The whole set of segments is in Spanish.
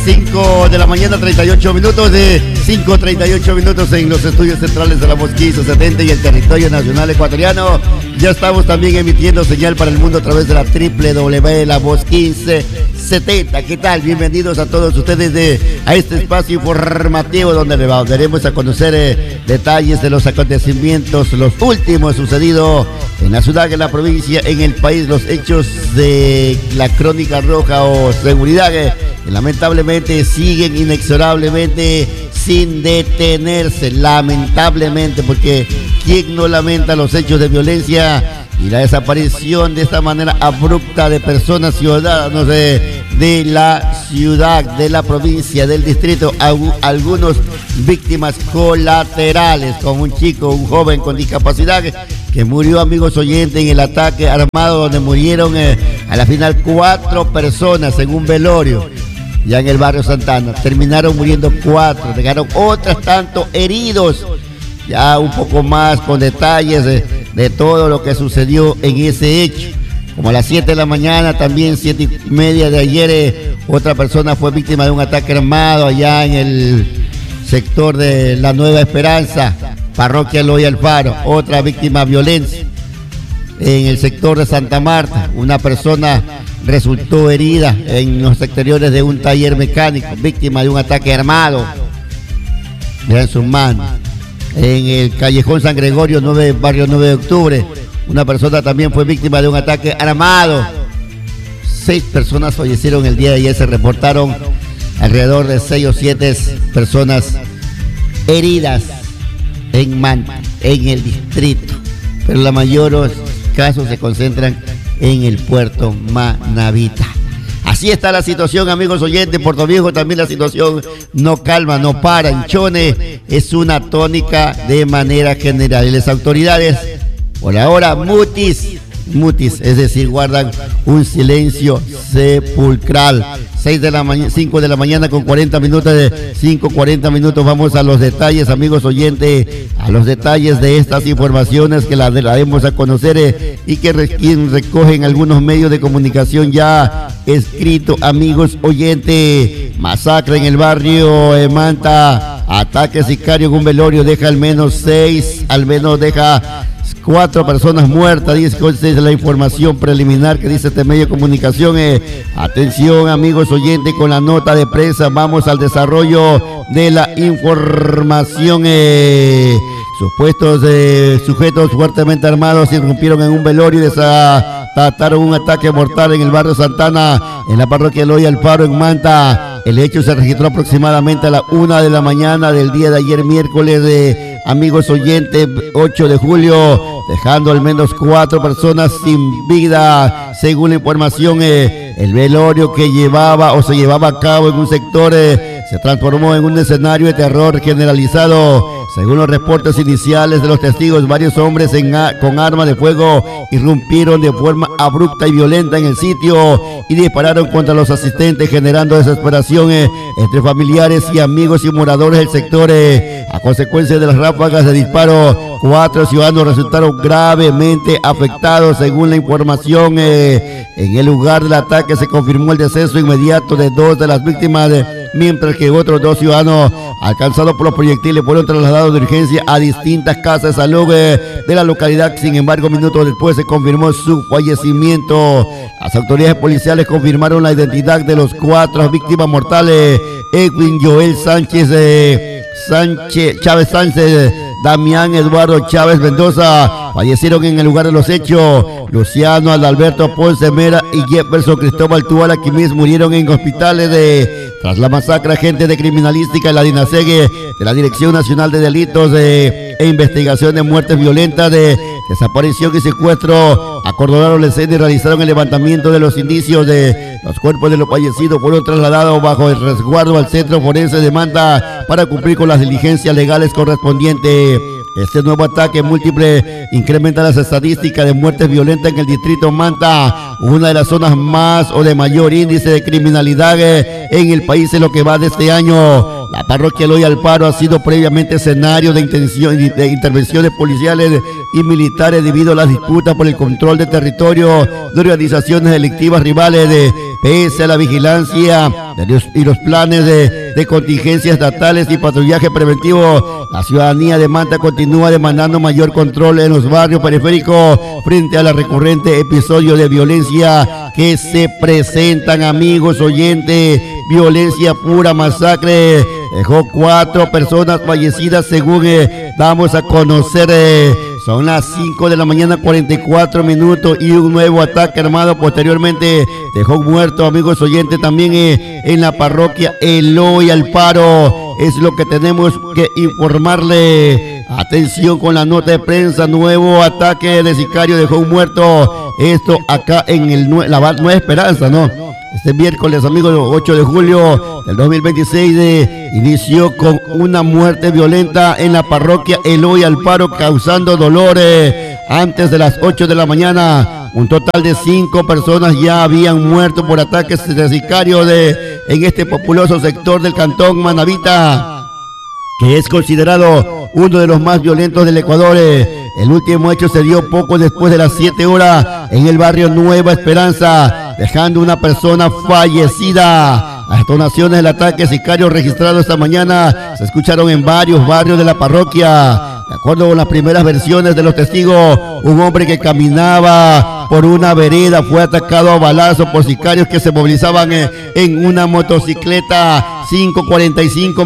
5 de la mañana, 38 minutos, de 5:38 minutos en los estudios centrales de la Voz 1570 y el territorio nacional ecuatoriano. Ya estamos también emitiendo señal para el mundo a través de la www.lavoz 1570. ¿Qué tal? Bienvenidos a todos ustedes a este espacio informativo donde daremos a conocer detalles de los acontecimientos, los últimos sucedidos en la ciudad, en la provincia, en el país, los hechos de la crónica roja o seguridad que lamentablemente siguen inexorablemente sin detenerse, lamentablemente, porque ¿quién no lamenta los hechos de violencia y la desaparición de esta manera abrupta de personas, ciudadanos de la ciudad, de la provincia, del distrito? Algunos víctimas colaterales, como un chico, un joven con discapacidad que murió, amigos oyentes, en el ataque armado donde murieron a la final 4 personas en un velorio ya en el barrio Santana. Terminaron muriendo 4, dejaron otras tantos heridos. Ya un poco más con detalles de todo lo que sucedió en ese hecho. Como a las 7 de la mañana, también 7:30 de ayer, otra persona fue víctima de un ataque armado allá en el sector de La Nueva Esperanza, parroquia Eloy Alfaro. Otra víctima de violencia en el sector de Santa Marta. Una persona resultó herida en los exteriores de un taller mecánico, víctima de un ataque armado. Vean sus manos. En el callejón San Gregorio, barrio 9 de octubre, una persona también fue víctima de un ataque armado. 6 personas fallecieron el día de ayer. Se reportaron alrededor de 6 o 7 personas heridas en Manta, en el distrito, pero la mayoría casos se concentran en el puerto Manavita. Así está la situación, amigos oyentes. Puerto Viejo también la situación no calma, no para. En Chone es una tónica de manera general. Y las autoridades, por ahora, mutis, es decir, guardan un silencio sepulcral. 5 de la mañana con 40 minutos, de 5:40 minutos. Vamos a los detalles, amigos oyentes, a los detalles de estas informaciones que las daremos a conocer y que recogen algunos medios de comunicación ya escrito, amigos oyentes. Masacre en el barrio Manta, ataque sicario en un velorio, deja al menos 4 personas muertas, dice la información preliminar que dice este medio de comunicación. Atención, amigos oyentes, con la nota de prensa vamos al desarrollo de la información. Supuestos sujetos fuertemente armados irrumpieron en un velorio y desataron un ataque mortal en el barrio Santana, en la parroquia Eloy Alfaro, en Manta. El hecho se registró aproximadamente a la 1 de la mañana del día de ayer, miércoles, amigos oyentes, 8 de julio, dejando al menos 4 personas sin vida. Según la información, el velorio que se llevaba a cabo en un sector se transformó en un escenario de terror generalizado. Según los reportes iniciales de los testigos, varios hombres con armas de fuego irrumpieron de forma abrupta y violenta en el sitio y dispararon contra los asistentes, generando desesperación entre familiares y amigos y moradores del sector. A consecuencia de las ráfagas de disparo, 4 ciudadanos resultaron gravemente afectados. Según la información, en el lugar del ataque se confirmó el deceso inmediato de 2 de las víctimas, mientras que otros 2 ciudadanos alcanzados por los proyectiles fueron trasladados de urgencia a distintas casas de salud de la localidad. Sin embargo, minutos después se confirmó su fallecimiento. Las autoridades policiales confirmaron la identidad de los 4 víctimas mortales: Edwin Joel Chávez Sánchez, Damián Eduardo Chávez Mendoza, fallecieron en el lugar de los hechos. Luciano Adalberto Ponce Mera y Jefferson Cristóbal Tuala Quimis murieron en hospitales tras la masacre. Agentes de criminalística de la DINASEG, de la Dirección Nacional de Delitos e Investigación de Muertes Violentas, de desaparición y secuestro, acordonaron la escena y realizaron el levantamiento de los indicios. De los cuerpos de los fallecidos fueron trasladados bajo el resguardo al Centro Forense de Manta para cumplir con las diligencias legales correspondientes. Este nuevo ataque múltiple incrementa las estadísticas de muertes violentas en el distrito Manta, una de las zonas más o de mayor índice de criminalidad en el país en lo que va de este año. La parroquia Eloy Alfaro ha sido previamente escenario de intervenciones policiales y militares debido a las disputas por el control de territorio de organizaciones delictivas rivales. Pese a la vigilancia y los planes de contingencias estatales y patrullaje preventivo, la ciudadanía de Manta continúa demandando mayor control en los barrios periféricos frente a la recurrente episodio de violencia que se presentan, amigos oyentes. Violencia pura, masacre. Dejó 4 personas fallecidas según damos a conocer. Son las 5 de la mañana 44 minutos y un nuevo ataque armado posteriormente dejó muerto, amigos oyentes, también en la parroquia Eloy Alfaro. Es lo que tenemos que informarle. Atención con la nota de prensa. Nuevo ataque de sicario dejó un muerto. Esto acá en la Nueva Esperanza, ¿no? Este miércoles, amigos, 8 de julio del 2026, inició con una muerte violenta en la parroquia Eloy Alfaro, causando dolores. Antes de las 8 de la mañana, un total de 5 personas ya habían muerto por ataques de sicarios en este populoso sector del cantón Manavita, que es considerado uno de los más violentos del Ecuador. El último hecho se dio poco después de las 7 horas en el barrio Nueva Esperanza, dejando una persona fallecida. Las detonaciones del ataque sicario registrado esta mañana se escucharon en varios barrios de la parroquia. De acuerdo con las primeras versiones de los testigos, un hombre que caminaba por una vereda fue atacado a balazos por sicarios que se movilizaban en una motocicleta. 5:45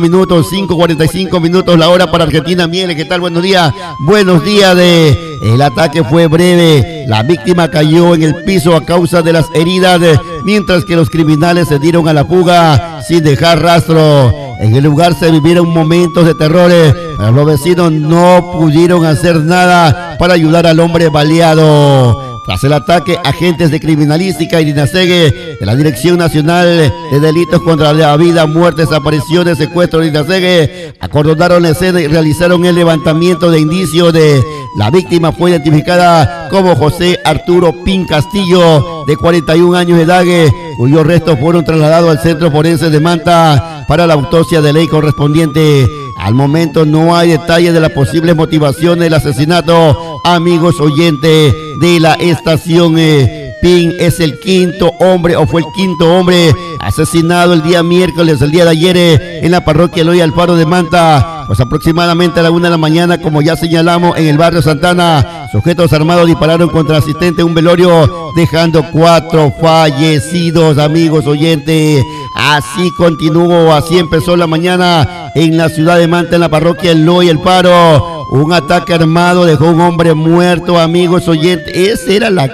minutos la hora para Argentina. Miele, ¿qué tal? Buenos días. Buenos días. El ataque fue breve. La víctima cayó en el piso a causa de las heridas, mientras que los criminales se dieron a la fuga sin dejar rastro. En el lugar se vivieron momentos de terror, pero los vecinos no pudieron hacer nada para ayudar al hombre baleado. Tras el ataque, agentes de criminalística y DINASEGUE de la Dirección Nacional de Delitos contra la Vida, Muerte, Desapariciones, Secuestro de DINASEGUE acordonaron la escena y realizaron el levantamiento de indicios. La víctima fue identificada como José Arturo Pin Castillo, de 41 años de edad, cuyos restos fueron trasladados al Centro Forense de Manta para la autopsia de ley correspondiente. Al momento no hay detalles de las posibles motivaciones del asesinato, amigos oyentes de la estación. Pin es el quinto hombre, o fue el quinto hombre asesinado el día miércoles, el día de ayer, en la parroquia Eloy Alfaro de Manta. Pues aproximadamente a la 1 de la mañana, como ya señalamos, en el barrio Santana, sujetos armados dispararon contra el asistente a un velorio, dejando 4 fallecidos, amigos oyentes. Así continuó, así empezó la mañana en la ciudad de Manta, en la parroquia Eloy Alfaro. Un ataque armado dejó un hombre muerto, amigos oyentes. Esa era la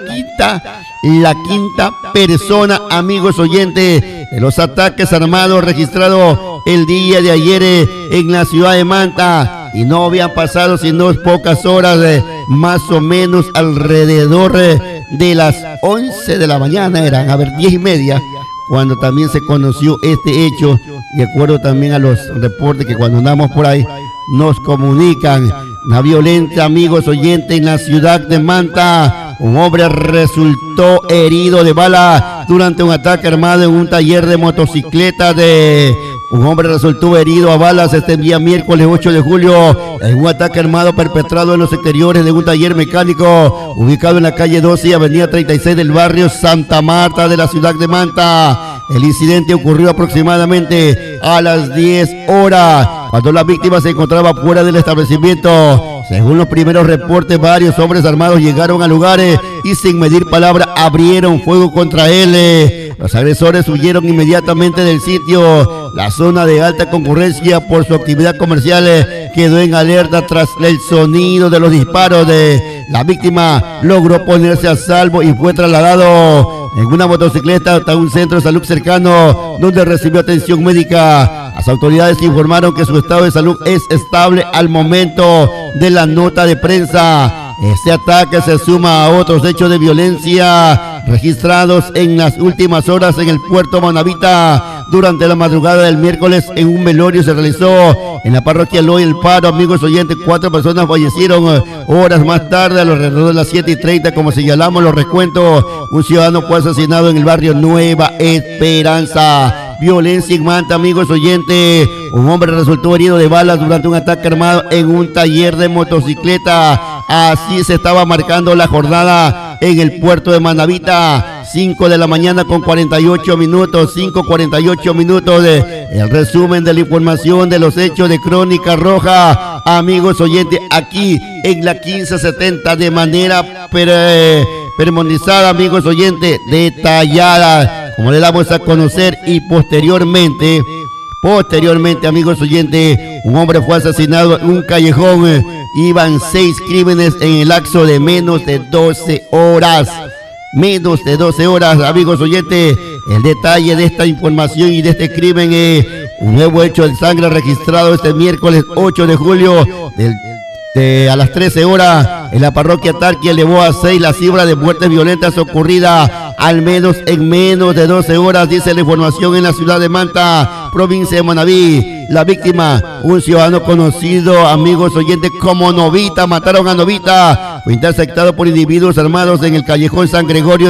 quinta persona, amigos oyentes, de los ataques armados registrados el día de ayer en la ciudad de Manta. Y no habían pasado sino pocas horas, más o menos alrededor de las 11 de la mañana, eran, 10:30, cuando también se conoció este hecho. De acuerdo también a los reportes que cuando andamos por ahí nos comunican, una violencia, amigos oyentes, en la ciudad de Manta. Un hombre resultó herido de bala durante un ataque armado en un taller de motocicletas. Un hombre resultó herido a balas este día miércoles 8 de julio en un ataque armado perpetrado en los exteriores de un taller mecánico ubicado en la calle 12 y avenida 36 del barrio Santa Marta de la ciudad de Manta. El incidente ocurrió aproximadamente a las 10 horas, cuando la víctima se encontraba fuera del establecimiento. Según los primeros reportes, varios hombres armados llegaron al lugar y sin medir palabra abrieron fuego contra él. Los agresores huyeron inmediatamente del sitio. La zona de alta concurrencia por su actividad comercial quedó en alerta tras el sonido de los disparos. La víctima logró ponerse a salvo y fue trasladado en una motocicleta hasta un centro de salud cercano, donde recibió atención médica. Las autoridades informaron que su estado de salud es estable al momento de la nota de prensa. Este ataque se suma a otros hechos de violencia registrados en las últimas horas en el puerto Manavita. Durante la madrugada del miércoles, en un velorio se realizó en la parroquia Eloy Alfaro, amigos oyentes. 4 personas fallecieron. Horas más tarde, alrededor de las 7:30, como señalamos los recuentos, un ciudadano fue asesinado en el barrio Nueva Esperanza. Violencia en Manta, amigos oyentes. Un hombre resultó herido de balas durante un ataque armado en un taller de motocicleta. Así se estaba marcando la jornada en el puerto de Manavita. 5 de la mañana con 48 minutos, 5:48 minutos. El resumen de la información de los hechos de Crónica Roja, amigos oyentes, aquí en la 1570 de manera permonizada, amigos oyentes, detallada, como le damos a conocer. Y posteriormente, amigos oyentes, un hombre fue asesinado en un callejón. Iban 6 crímenes en el lapso de menos de 12 horas. Menos de 12 horas, amigos oyentes. El detalle de esta información y de este crimen es un nuevo hecho de sangre registrado este miércoles 8 de julio a las 13 horas en la parroquia Tarqui. Elevó a 6 la cifra de muertes violentas ocurridas al menos en menos de 12 horas, dice la información, en la ciudad de Manta, provincia de Manabí. La víctima, un ciudadano conocido, amigos oyentes, como Novita. Mataron a Novita. Fue interceptado por individuos armados en el callejón San Gregorio